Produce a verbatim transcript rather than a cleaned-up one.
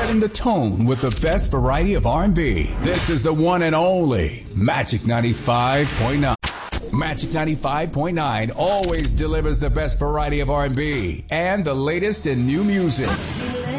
setting the tone with the best variety of R and B. This is the one and only Magic ninety-five point nine. Magic ninety-five point nine always delivers the best variety of R and B and the latest in new music.